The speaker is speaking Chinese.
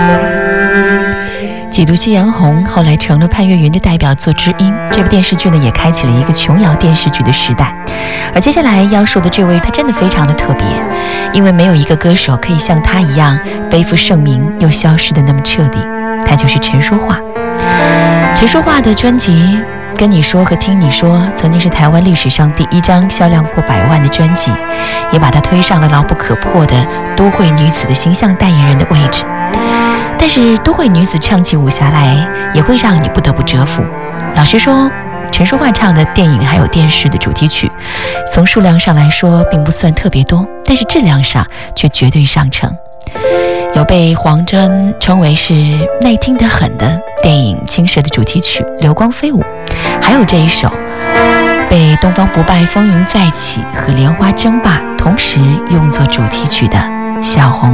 几度夕阳红后来成了潘越云的代表作之一。这部电视剧呢，也开启了一个琼瑶电视剧的时代。而接下来要说的这位，他真的非常的特别，因为没有一个歌手可以像他一样背负盛名又消失的那么彻底。他就是陈淑桦。陈淑桦的专辑《跟你说》和《听你说》曾经是台湾历史上第一张销量过100万的专辑，也把她推上了牢不可破的都会女子的形象代言人的位置。但是都会女子唱起武侠来，也会让你不得不折服。老实说，陈淑桦唱的电影还有电视的主题曲，从数量上来说并不算特别多，但是质量上却绝对上乘。有被黄沾称为是耐听得很的电影《青蛇》的主题曲《流光飞舞》，还有这一首被《东方不败》《风云再起》和《莲花争霸》同时用作主题曲的《小红》。